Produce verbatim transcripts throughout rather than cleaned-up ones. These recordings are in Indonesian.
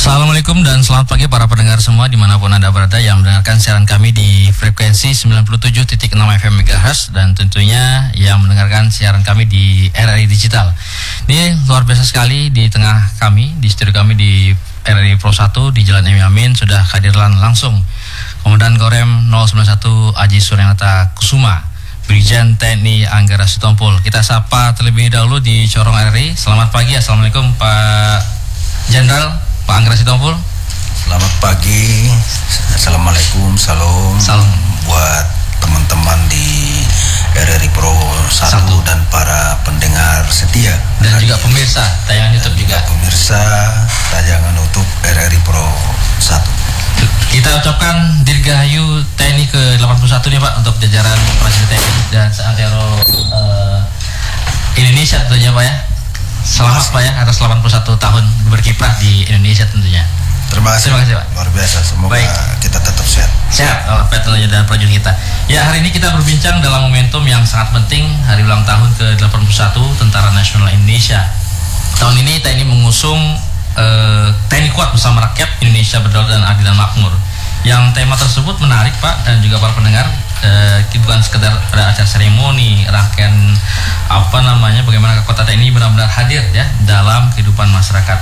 Assalamualaikum dan selamat pagi para pendengar semua dimanapun Anda berada yang mendengarkan siaran kami di frekuensi sembilan puluh tujuh titik enam F M Megahertz dan tentunya yang mendengarkan siaran kami di R R I Digital. Ini luar biasa sekali di tengah kami, di studio kami di R R I Pro satu di Jalan M. Yamin sudah hadirlan langsung Komandan Korem nol sembilan satu Aji Suryanata Kusuma, Brigjen T N I Anggara Sitompul. Kita sapa terlebih dahulu di Corong R R I. Selamat pagi, Assalamualaikum Pak Jenderal Pak Anggara Sitompul. Selamat pagi, Assalamualaikum, salam, salam buat teman-teman di R R I Pro satu dan para pendengar setia dan juga pemirsa tayangan YouTube juga. Pemirsa tayangan YouTube R R I Pro satu. Kita ucapkan Dirgahayu T N I ke delapan puluh satu nih Pak untuk jajaran prajurit T N I dan seantero uh, Indonesia tentunya Pak ya. Selamat Pak ya atas delapan puluh satu tahun berkiprah di Indonesia tentunya. Terima kasih. Terima kasih Pak. Luar biasa. Semoga Baik. kita tetap sehat. Sehat Pak tentunya dan prajurit kita. Ya, hari ini kita berbincang dalam momentum yang sangat penting hari ulang tahun ke delapan puluh satu Tentara Nasional Indonesia. Tahun ini T N I mengusung uh, T N I kuat bersama rakyat, Indonesia berdaulat dan adil dan makmur. Yang tema tersebut menarik Pak dan juga para pendengar. Uh, bukan sekedar pada acara seremoni rangkaian apa namanya bagaimana kota T N I benar-benar hadir ya dalam kehidupan masyarakat.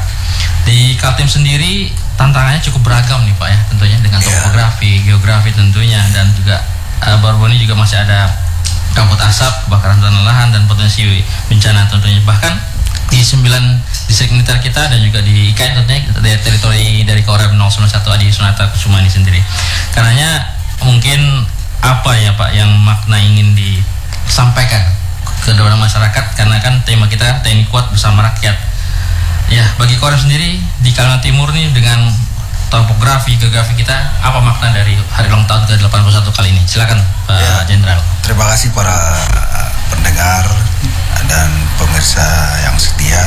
Di Kaltim sendiri tantangannya cukup beragam nih Pak ya tentunya dengan topografi, yeah. geografi tentunya dan juga uh, baru-baru ini juga masih ada kabut asap, kebakaran hutan lahan dan potensi bencana tentunya. Bahkan di sembilan distrik militer kita dan juga di I K N tentunya dari teritori dari Korem nol sembilan satu Aji Suryanata Kusuma ini sendiri. Karenanya mungkin apa ya Pak yang makna ingin disampaikan ke dalam masyarakat karena kan tema kita T N I kuat bersama rakyat. Ya, bagi Korem sendiri di Kalimantan Timur nih dengan topografi, geografi kita apa makna dari hari ulang tahun ke delapan puluh satu kali ini? Silakan Pak ya, Jenderal. Terima kasih para pendengar dan pemirsa yang setia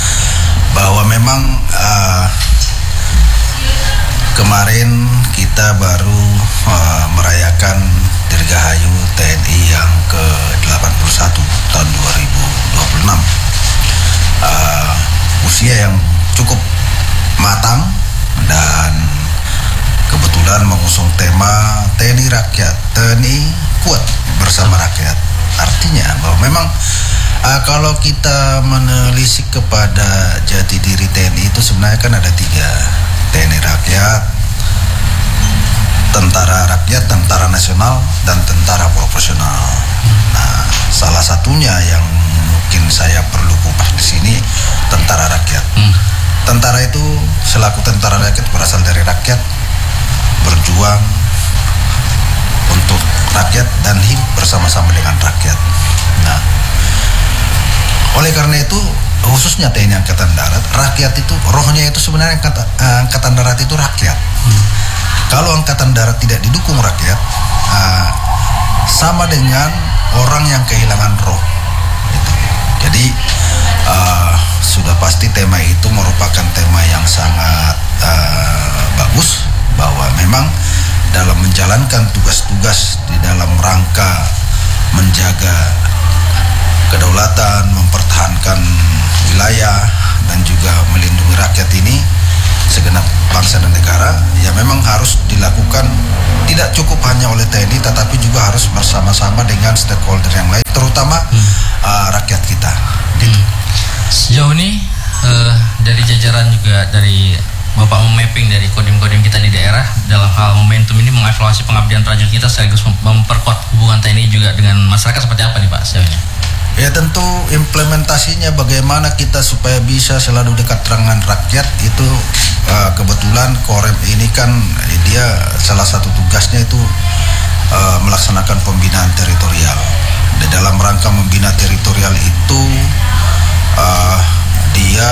bahwa memang uh, kemarin kita baru uh, merayakan Dirgahayu T N I yang ke delapan puluh satu tahun dua ribu dua puluh enam. Uh, usia yang cukup matang dan kebetulan mengusung tema T N I rakyat, T N I kuat bersama rakyat. Artinya bahwa memang uh, kalau kita menelisik kepada jati diri T N I itu sebenarnya kan ada tiga, T N I rakyat, tentara rakyat, tentara nasional, dan tentara profesional. Nah, salah satunya yang mungkin saya perlu kupas di sini tentara rakyat. Hmm. Tentara itu selaku tentara rakyat berasal dari rakyat, berjuang untuk rakyat dan hidup bersama-sama dengan rakyat. Nah, oleh karena itu khususnya T N I Angkatan Darat, rakyat itu rohnya itu sebenarnya angkatan, angkatan darat itu rakyat. Hmm. Kalau Angkatan Darat tidak didukung rakyat, uh, sama dengan orang yang kehilangan roh. Gitu. Jadi uh, sudah pasti tema itu merupakan tema yang sangat uh, bagus bahwa memang dalam menjalankan tugas-tugas di dalam rangka menjaga kedaulatan, mempertahankan wilayah dan juga melindungi rakyat ini segenap bangsa dan negara, ya memang harus dilakukan tidak cukup hanya oleh T N I tetapi juga harus bersama-sama dengan stakeholder yang lain, terutama hmm. uh, rakyat kita. Gitu. Hmm. Sejauh ini uh, dari jajaran juga dari Bapak memapping dari kodim-kodim kita di daerah dalam hal momentum ini mengevaluasi pengabdian prajurit kita sekaligus memperkuat hubungan T N I juga dengan masyarakat seperti apa nih Pak sejauh ini? Ya tentu implementasinya bagaimana kita supaya bisa selalu dekat dengan rakyat itu uh, kebetulan Korem ini kan dia salah satu tugasnya itu uh, melaksanakan pembinaan teritorial. Di dalam rangka membina teritorial itu uh, dia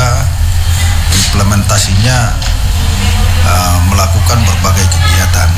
implementasinya uh, melakukan berbagai kegiatan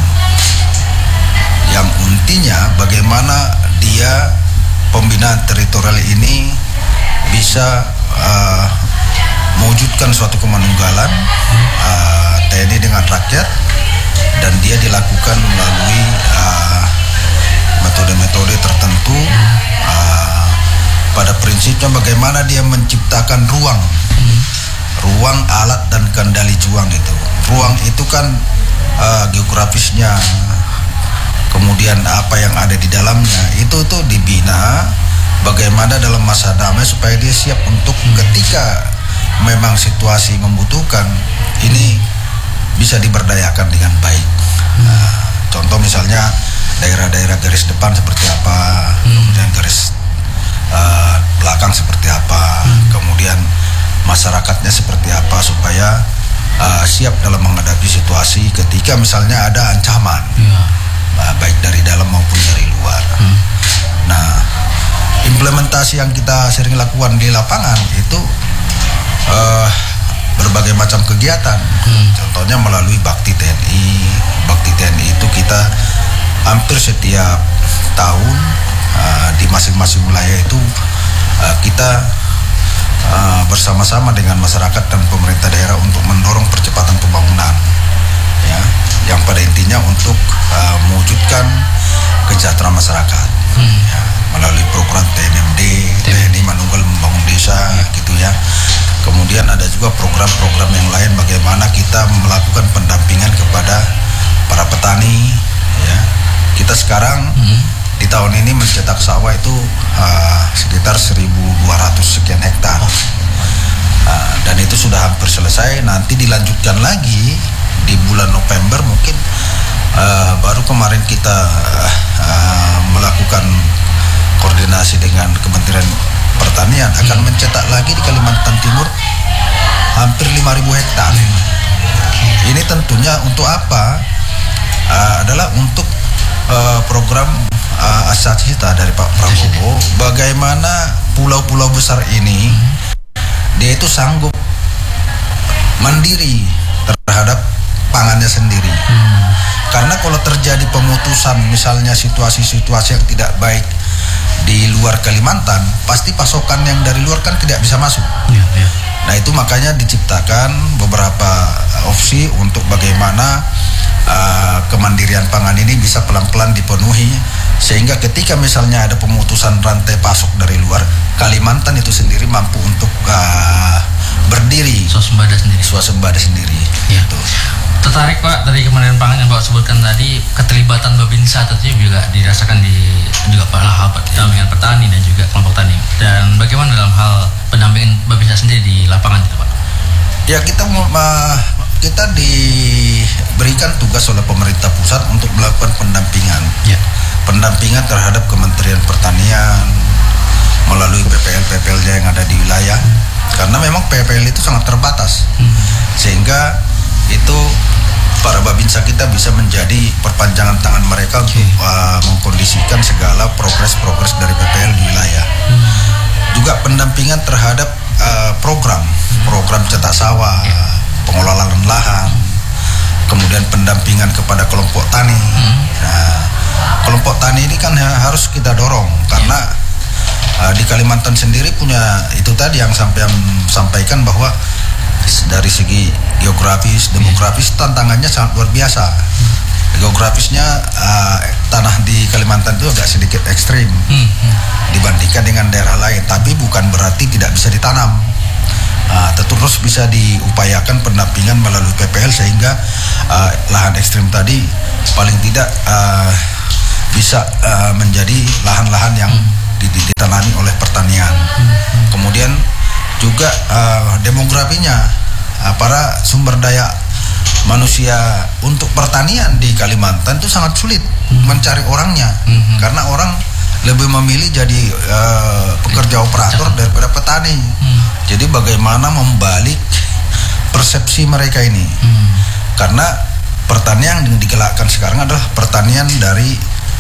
yang intinya bagaimana dia pembinaan teritorial ini bisa uh, mewujudkan suatu kemanunggalan uh, T N I dengan rakyat dan dia dilakukan melalui uh, metode-metode tertentu uh, pada prinsipnya bagaimana dia menciptakan ruang ruang, alat, dan kendali juang itu. Ruang itu kan uh, geografisnya, kemudian apa yang ada di dalamnya, itu tuh dibina bagaimana dalam masa damai supaya dia siap untuk ketika memang situasi membutuhkan ini bisa diberdayakan dengan baik. Nah, contoh misalnya daerah-daerah garis depan seperti apa, hmm. kemudian garis uh, belakang seperti apa, hmm. kemudian masyarakatnya seperti apa supaya uh, siap dalam menghadapi situasi ketika misalnya ada ancaman, yeah. uh, baik dari dalam maupun dari luar. Hmm. Nah, implementasi yang kita sering lakukan di lapangan itu uh, berbagai macam kegiatan. Hmm. Contohnya melalui Bakti T N I. Bakti T N I itu kita hampir setiap tahun uh, di masing-masing wilayah itu uh, kita uh, bersama-sama dengan masyarakat dan pemerintah daerah untuk mendorong percepatan pembangunan, ya, yang pada intinya untuk uh, mewujudkan kesejahteraan masyarakat, hmm. ya, melalui program T N M D, T N I Manunggal Membangun Desa, ya. gitu ya. Kemudian ada juga program-program yang lain bagaimana kita melakukan pendampingan kepada para petani, ya. Kita sekarang hmm. di tahun ini mencetak sawah itu uh, sekitar seribu dua ratus sekian hektar, uh, dan itu sudah hampir selesai. Nanti dilanjutkan lagi di bulan November mungkin, uh, baru kemarin kita uh, melakukan koordinasi dengan Kementerian Pertanian akan hmm. mencetak lagi di Kalimantan Timur hampir lima ribu hektar. Hmm. Ini tentunya untuk apa? Uh, adalah untuk uh, program uh, asasita dari Pak Prabowo, bagaimana pulau-pulau besar ini hmm. dia itu sanggup mandiri terhadap pangannya sendiri. Hmm. Karena kalau terjadi pemutusan misalnya situasi-situasi yang tidak baik di luar Kalimantan, pasti pasokan yang dari luar kan tidak bisa masuk. Ya, ya. Nah itu makanya diciptakan beberapa opsi untuk bagaimana uh, kemandirian pangan ini bisa pelan-pelan dipenuhi, sehingga ketika misalnya ada pemutusan rantai pasok dari luar, Kalimantan itu sendiri mampu untuk uh, berdiri, swasembada sendiri. Swasembada sendiri. Ya. Gitu. Tertarik Pak dari Kementerian Pangan yang Bapak sebutkan tadi, keterlibatan Babinsa tentunya juga dirasakan di juga para pendampingan petani dan juga kelompok tani. Dan bagaimana dalam hal pendampingan Babinsa sendiri di lapangan itu Pak? Ya kita uh, kita diberikan tugas oleh pemerintah pusat untuk melakukan pendampingan, ya. pendampingan terhadap Kementerian Pertanian melalui P P L P P L-nya yang ada di wilayah. Karena memang P P L itu sangat terbatas, hmm. sehingga itu para Babinsa kita bisa menjadi perpanjangan tangan mereka okay. untuk uh, mengkondisikan segala progres-progres dari P P L di wilayah. Hmm. Juga pendampingan terhadap uh, program, hmm. program cetak sawah, yeah. pengelolaan lahan, hmm. kemudian pendampingan kepada kelompok tani. Hmm. Nah, kelompok tani ini kan harus kita dorong karena yeah. uh, di Kalimantan sendiri punya itu tadi yang sampai sampaikan bahwa dari segi geografis, demografis tantangannya sangat luar biasa. Geografisnya uh, tanah di Kalimantan itu agak sedikit ekstrim hmm. dibandingkan dengan daerah lain, tapi bukan berarti tidak bisa ditanam. Uh, terus bisa diupayakan pendampingan melalui P P L sehingga uh, lahan ekstrim tadi paling tidak uh, bisa uh, menjadi lahan-lahan yang hmm. ditanami oleh pertanian. Hmm. Kemudian juga uh, demografinya, uh, para sumber daya manusia untuk pertanian di Kalimantan itu sangat sulit hmm. mencari orangnya, hmm. karena orang lebih memilih jadi uh, pekerja operator daripada petani. Hmm. Jadi bagaimana membalik persepsi mereka ini, hmm. karena pertanian yang digelakkan sekarang adalah pertanian dari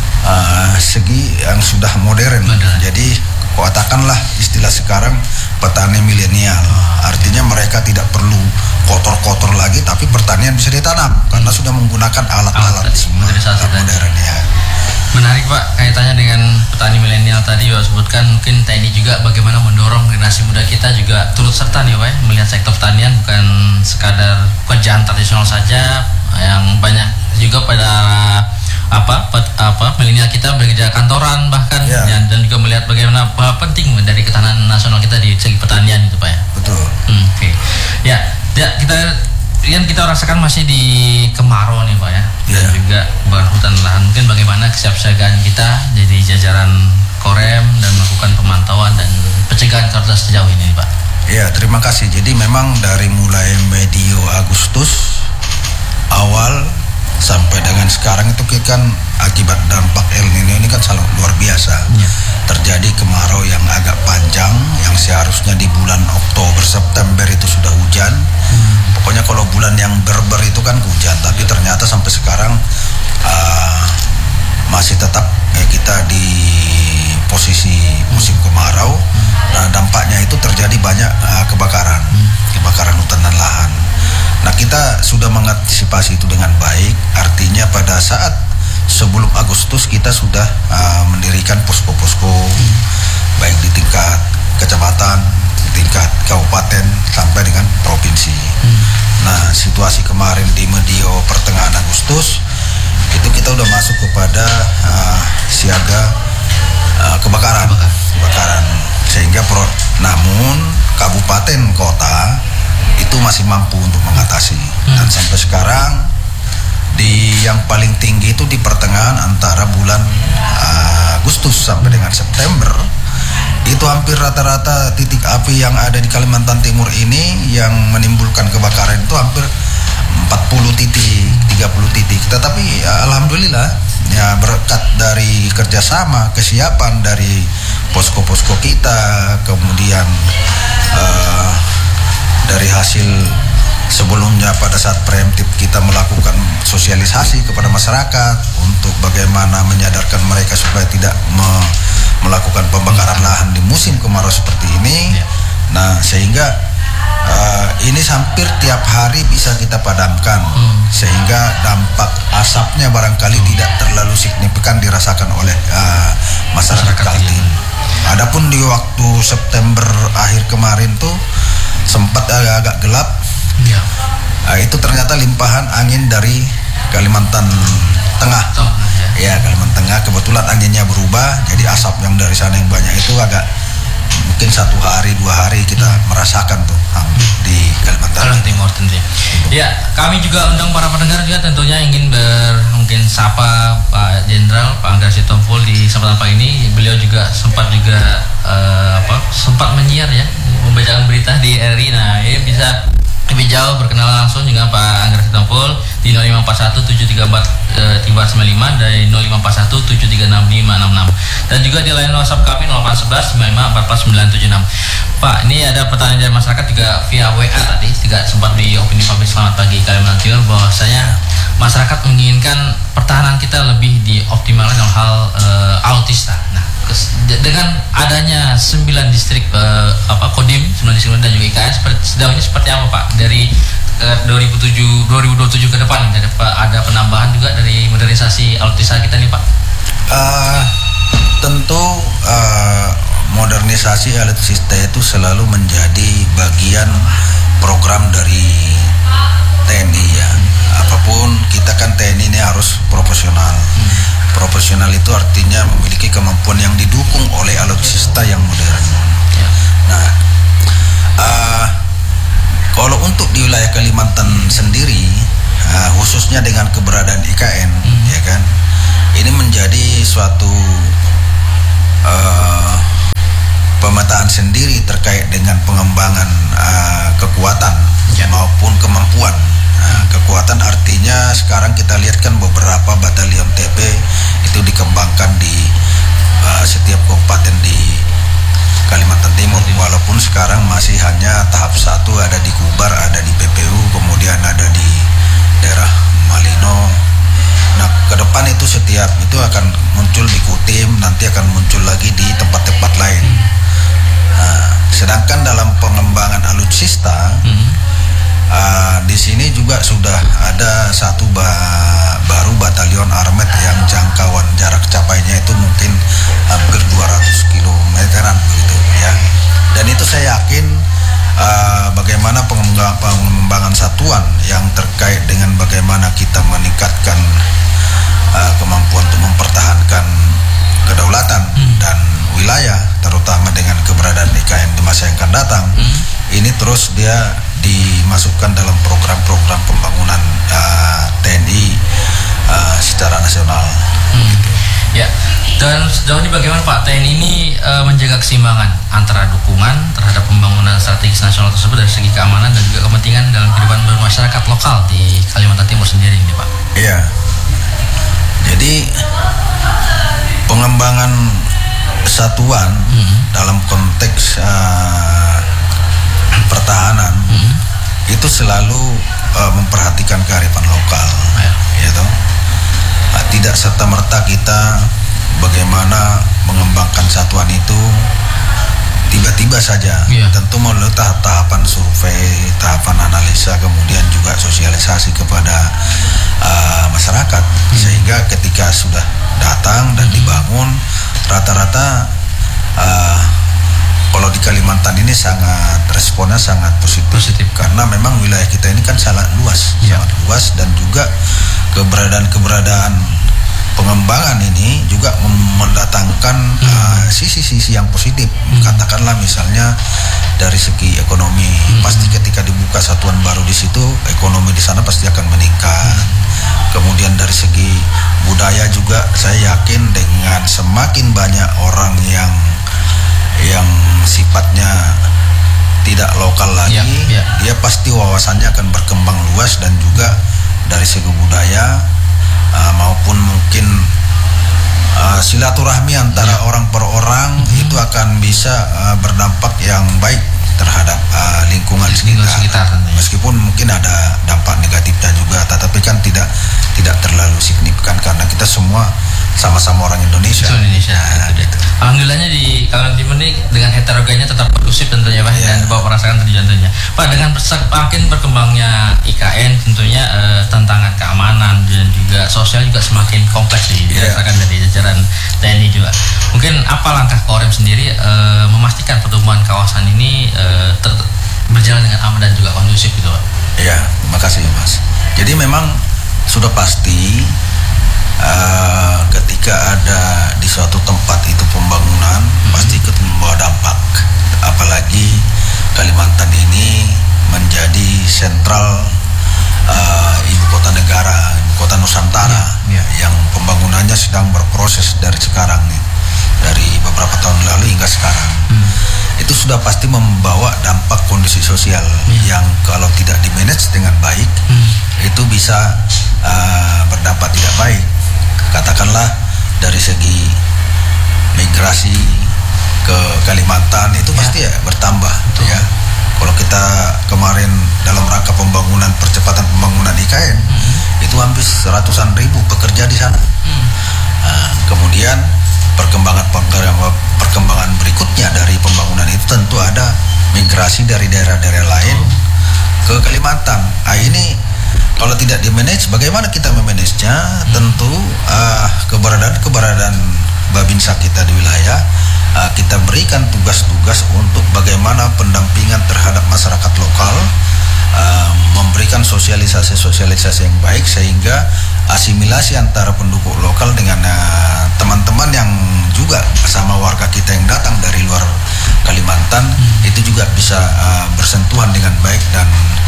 uh, segi yang sudah modern. Benar. Jadi katakanlah istilah sekarang petani milenial, artinya mereka tidak perlu kotor-kotor lagi, tapi pertanian bisa ditanam karena sudah menggunakan alat-alat semua modern ya. Menarik Pak, kaitannya dengan petani milenial tadi Bapak sebutkan, mungkin T N I juga bagaimana mendorong generasi muda kita juga turut serta nih Pak, melihat sektor pertanian bukan sekadar pekerjaan tradisional saja, yang banyak juga pada apa pet, apa milenial kita bekerja kantoran bahkan ya. dan, dan juga melihat bagaimana bahwa penting dari ketahanan nasional kita di segi pertanian itu Pak ya. Betul. Hmm, Oke. Okay. Ya, ya kita yang kita rasakan masih di kemarau nih Pak ya. Dan ya. juga bukan hutan lahan. Mungkin bagaimana kesiapsiagaan kita jadi jajaran Korem dan melakukan pemantauan dan pencegahan karhutla sejauh ini Pak. Ya, terima kasih. Jadi memang dari mulai medio Agustus awal sampai dengan sekarang itu kan akibat dampak El Nino ini kan sangat luar biasa. Ya. Terjadi kemarau yang agak panjang yang seharusnya di bulan Oktober September itu sudah hujan. Hmm. Pokoknya kalau bulan yang berber itu kan hujan, tapi ya. Ternyata sampai sekarang uh, masih tetap eh, kita di posisi musim kemarau. Hmm. Nah, dampaknya itu terjadi banyak uh, kebakaran, hmm. kebakaran hutan dan lahan. Nah, kita sudah mengantisipasi itu dengan baik. Artinya pada saat sebelum Agustus kita sudah uh, mendirikan posko-posko, hmm. baik di tingkat kecamatan, di tingkat kabupaten sampai dengan provinsi. Hmm. Nah, situasi kemarin di medio pertengahan Agustus itu kita udah masuk kepada uh, siaga uh, kebakaran, kebakaran. Sehingga pro, namun kabupaten kota itu masih mampu untuk mengatasi. Hmm. Dan sampai sekarang di yang paling tinggi itu di pertengahan antara bulan uh, Agustus sampai dengan September itu hampir rata-rata titik api yang ada di Kalimantan Timur ini yang menimbulkan kebakaran itu hampir empat puluh titik, tiga puluh titik. Tetapi ya, alhamdulillah ya berkat dari kerjasama, kesiapan dari posko-posko kita, kemudian uh, dari hasil sebelumnya pada saat preemptif kita melakukan sosialisasi kepada masyarakat untuk bagaimana menyadarkan mereka supaya tidak me- melakukan pembakaran lahan di musim kemarau seperti ini. Ya. Nah, sehingga uh, ini hampir tiap hari bisa kita padamkan, hmm. sehingga dampak asapnya barangkali tidak terlalu signifikan dirasakan oleh uh, masyarakat Kaltim. Adapun di waktu September akhir kemarin tuh sempat agak-agak gelap. Ya. Uh, itu ternyata limpahan angin dari Kalimantan Tengah. Oh, ya. ya, Kalimantan Tengah kebetulan anginnya berubah, jadi asap yang dari sana yang banyak itu agak mungkin satu hari dua hari kita hmm. merasakan tuh di Kalimantan Timur tentunya. Ya, kami juga undang para pendengar juga tentunya ingin ber mungkin sapa Pak Jenderal Pak Angga Sitompul di kesempatan pagi ini. Beliau juga sempat juga uh, apa sempat menyiar ya membacakan berita di R I. Nah, ini bisa lebih jauh berkenalan langsung dengan Pak Angga Sitompul di nol lima empat satu tujuh tiga empat tiga sembilan lima dan nol lima empat satu tujuh tiga enam lima enam enam dan juga di layanan WhatsApp kami nol delapan satu satu sembilan lima empat empat sembilan tujuh enam. Pak, ini ada pertanyaan dari masyarakat juga via W A tadi, juga sempat di opini publik Selamat Pagi Kalimantan Timur bahwasanya masyarakat menginginkan pertahanan kita lebih dioptimalkan dalam hal uh, alutsista. Nah, kes, dengan adanya sembilan distrik uh, apa Kodim, sembilan distrik dan juga I K S sejauh ini seperti apa Pak dari uh, dua ribu tujuh, dua ribu dua puluh tujuh ke depan ada, ada penambahan juga dari modernisasi alutsista kita nih Pak? Uh, tentu uh, modernisasi alutsista itu selalu menjadi bagian program dari T N I ya. Apapun kita kan T N I ini harus profesional. Hmm. Profesional itu artinya memiliki kemampuan yang didukung oleh alutsista yang modern. Ya. Nah, uh, kalau untuk di wilayah Kalimantan sendiri, uh, khususnya dengan keberadaan I K N, hmm. ya kan, ini menjadi suatu uh, pemetaan sendiri terkait dengan pengembangan uh, kekuatan ya. maupun kemampuan. Nah, kekuatan artinya sekarang kita lihat kan beberapa batalion T P itu dikembangkan di uh, setiap kabupaten di Kalimantan Timur, walaupun sekarang masih hanya tahap satu, ada di Kubar, ada di P P U, kemudian ada di daerah Malino. Nah, ke depan itu setiap itu akan muncul di Kutim, nanti akan muncul lagi di tempat-tempat lain. Nah, sedangkan dalam pengembangan alutsista, hmm. uh, di sini juga sudah ada satu ba- baru batalion armet yang jangkauan jarak capainya itu mungkin hampir dua ratus kilometeran begitu ya. Dan itu saya yakin uh, bagaimana pengembangan, pengembangan satuan yang terkait dengan bagaimana kita meningkatkan uh, kemampuan untuk mempertahankan kedaulatan hmm. dan wilayah, terutama dengan keberadaan I K N di masa yang akan datang. Hmm. Ini terus dia dimasukkan dalam program-program pembangunan uh, T N I uh, secara nasional. Hmm. Gitu. Ya, dan sejauh ini bagaimana Pak, T N I ini uh, menjaga keseimbangan antara dukungan terhadap pembangunan strategis nasional tersebut dari segi keamanan dan juga kepentingan dalam kehidupan bermasyarakat lokal di Kalimantan Timur sendiri ini Pak? Iya, jadi pengembangan satuan hmm. dalam konteks uh, pertahanan hmm. itu selalu uh, memperhatikan kearifan lokal, ya. Gitu. Nah, tidak serta-merta kita bagaimana mengembangkan satuan itu tiba-tiba saja. Yeah. Tentu melalui tahap-tahapan survei, tahapan analisa, kemudian juga sosialisasi kepada uh, masyarakat. Hmm. Sehingga ketika sudah datang dan hmm. dibangun, rata-rata uh, kalau di Kalimantan ini sangat responnya sangat positif, positif. Karena memang wilayah kita ini kan sangat luas, yeah. sangat luas, dan juga keberadaan-keberadaan pengembangan ini juga mendatangkan hmm. uh, sisi-sisi yang positif. Hmm. Katakanlah misalnya dari segi ekonomi, hmm. pasti ketika dibuka satuan baru di situ, ekonomi di sana pasti akan meningkat. Hmm. Kemudian dari segi budaya juga, saya yakin dengan semakin banyak orang yang yang sifatnya tidak lokal lagi, ya, ya. dia pasti wawasannya akan berkembang luas, dan juga dari segi budaya uh, maupun mungkin uh, silaturahmi antara ya. orang per orang hmm. itu akan bisa uh, berdampak yang baik terhadap uh, lingkungan sekitar. sekitar Meskipun mungkin ada dampak negatifnya juga, tetapi kan tidak tidak terlalu signifikan karena kita semua sama-sama orang Indonesia. Itu Indonesia. Nah, itu Alhamdulillahnya di Kalimantan Timur ini dengan heterogennya tetap kondusif tentunya Pak, yeah. dan Bapak merasakan tadi contohnya. Pak, dengan semakin berkembangnya I K N tentunya eh, tantangan keamanan dan juga sosial juga semakin kompleks dirasakan yeah. dari jajaran T N I juga. Mungkin apa langkah Korem sendiri eh, memastikan pertumbuhan kawasan ini eh, ter- berjalan dengan aman dan juga kondusif gitu Pak? Iya, terima kasih Mas. Jadi memang sudah pasti Uh, ketika ada di suatu tempat itu pembangunan hmm. pasti ikut membawa dampak, apalagi Kalimantan ini menjadi sentral uh, ibu kota negara, ibu kota Nusantara yeah, yeah. yang pembangunannya sedang berproses dari sekarang nih, dari beberapa tahun lalu hingga sekarang. hmm. Itu sudah pasti membawa dampak kondisi sosial yeah. yang kalau tidak dimanage dengan baik hmm. itu bisa uh, berdampak tidak baik. Katakanlah dari segi migrasi ke Kalimantan itu pasti ya, ya bertambah. Betul. Ya. Kalau kita kemarin dalam rangka pembangunan, percepatan pembangunan I K N hmm. itu hampir ratusan ribu pekerja di sana. Hmm. Nah, kemudian perkembangan perkembangan berikutnya dari pembangunan itu tentu ada migrasi dari daerah-daerah lain oh. ke Kalimantan. Nah, ini kalau tidak di-manage, bagaimana kita memanagenya? Hmm. Tentu uh, keberadaan-keberadaan Babinsa kita di wilayah, uh, kita berikan tugas-tugas untuk bagaimana pendampingan terhadap masyarakat lokal, uh, memberikan sosialisasi-sosialisasi yang baik, sehingga asimilasi antara penduduk lokal dengan uh, teman-teman yang juga bersama warga kita yang datang dari luar Kalimantan, hmm. itu juga bisa uh, bersentuhan dengan baik. Dan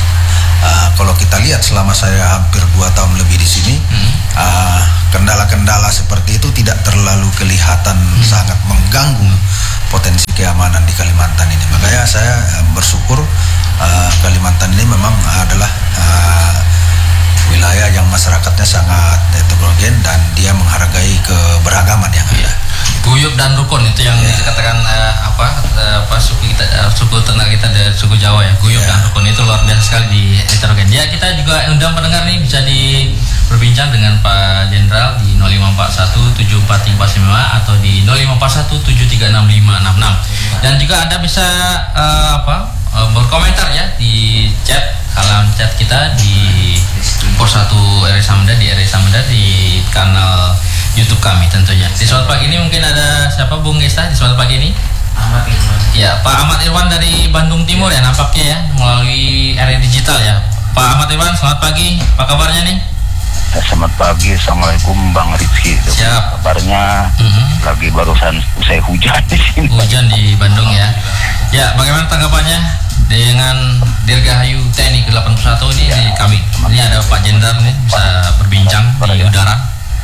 Uh, kalau kita lihat selama saya hampir dua tahun lebih di sini, hmm. uh, kendala-kendala seperti itu tidak terlalu kelihatan hmm. sangat mengganggu potensi keamanan di Kalimantan ini. Makanya saya bersyukur uh, Kalimantan ini memang adalah uh, wilayah yang masyarakatnya sangat heterogen dan dia menghargai keberagaman yang ada. Yeah. Guyup dan rukun itu yang yeah. dikatakan uh, apa uh, apa suku kita uh, suku ternak kita dari suku Jawa ya, guyup yeah. dan rukun itu luar biasa sekali di heterogen. Ya, kita juga undang pendengar nih bisa di berbincang dengan Pak Jenderal di nol lima empat satu tujuh empat tiga empat lima atau di nol lima empat satu tujuh tiga enam lima enam enam. Dan juga Anda bisa uh, apa uh, berkomentar ya di chat halaman chat kita di Pos satu R I Samda, di R I Samda di kanal YouTube kami tentunya. Di selamat pagi ini mungkin ada siapa Bung Gesta di selamat pagi ini? Ahmad Irwan. Ya, Pak Ahmad Irwan dari Bandung Timur ya nampaknya ya melalui area digital ya. Pak Ahmad Irwan, selamat pagi. Apa kabarnya nih? Ya, selamat pagi, assalamualaikum Bang Rizky. Siap. Kabarnya Mm-hmm. lagi barusan usai hujan di sini. Hujan di Bandung ya. Ya, bagaimana tanggapannya dengan Dirgahayu T N I ke delapan puluh satu ini? Ya. Di kami ini ada Pak Jenderal nih bisa berbincang di udara.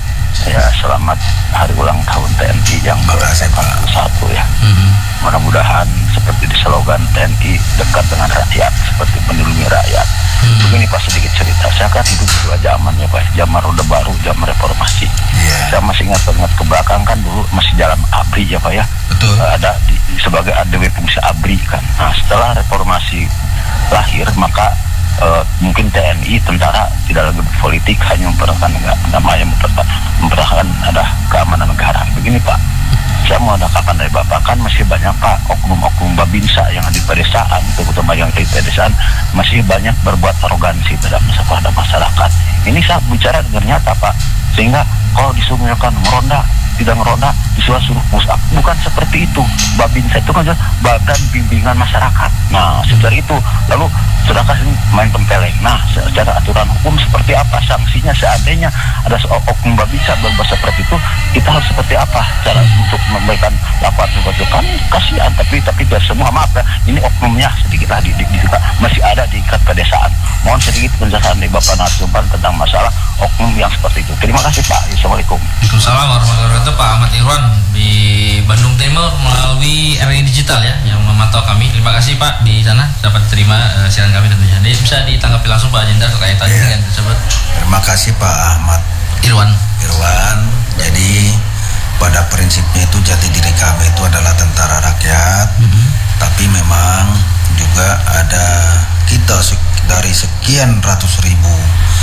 Ya, selamat hari ulang tahun T N I yang ke delapan puluh satu ya. Mm-hmm. Mudah-mudahan seperti di slogan T N I dekat dengan rakyat, seperti melindungi rakyat. Hmm. Begini Pak, sedikit cerita. Saya kan hidup di dua zaman ya Pak, zaman Orde Baru, zaman Reformasi. Yeah. Saya masih ingat-ingat ke belakang kan dulu masih jalan ABRI ya Pak ya. Betul. Uh, ada di, sebagai A D W fungsi ABRI kan. Nah setelah Reformasi lahir maka uh, mungkin T N I tentara tidak lagi berpolitik, hanya mempertahankan namanya mempertahankan ada keamanan negara. Begini Pak, saya mau ada kapan dari Bapak, kan masih banyak Pak oknum-oknum babinsa yang di pedesaan, terutama yang di pedesaan masih banyak berbuat arogansi terhadap masyarakat. Ini saya bicara dengan nyata Pak, sehingga kalau disuruhkan meronda tidak meronda, disuruh suruh push up, bukan seperti itu. Babinsa itu kan badan bimbingan masyarakat. Nah seperti itu. Lalu sedangkan ini main tempeleng. Nah secara aturan hukum seperti apa sanksinya seandainya ada oknum babinsa berbuat seperti itu, kita harus seperti apa cara untuk memberikan laporan seperti itu? Kan kasihan, tapi tapi biar semua maaf ya, ini oknumnya sedikitlah di, di, di, masih ada di tingkat pedesaan. Mohon sedikit penjelasan dari Bapak Narasumber tentang masalah oknum yang seperti itu. Terima kasih Pak. Assalamualaikum. Waalaikumsalam warahmatullahi wabarakatuh. Pak Ahmad Irwan di Bandung Timur melalui R I Digital ya yang memantau kami. Terima kasih Pak di sana dapat terima uh, siaran kami tentunya. Jadi bisa ditanggapi langsung Pak Jenderal terkait tadi yeah. dengan tersebut. Terima kasih Pak Ahmad Irwan. Irwan. Jadi pada prinsipnya itu jati diri kami itu adalah tentara rakyat, mm-hmm. tapi memang juga ada kita dari sekian ratus ribu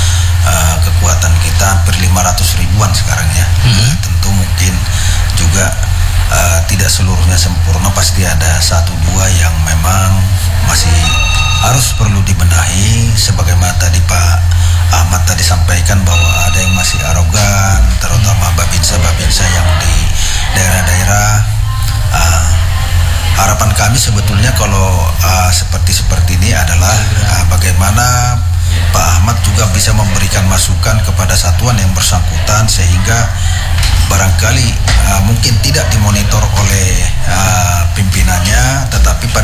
uh, kekuatan kita hampir lima ratus ribuan sekarang ya. Mm-hmm. Tentu mungkin juga uh, tidak seluruhnya sempurna, pasti ada satu dua yang memang masih harus perlu dibenahi, sebagaimana tadi Pak Ahmad tadi sampaikan bahwa ada yang masih arogan, terutama babinsa-babinsa yang di daerah-daerah. Uh, harapan kami sebetulnya kalau uh, seperti seperti ini adalah uh, bagaimana Pak Ahmad juga bisa memberikan masukan kepada satuan yang bersangkutan sehingga barangkali uh, mungkin tidak dimonitor oleh uh, pimpinannya, tetapi pada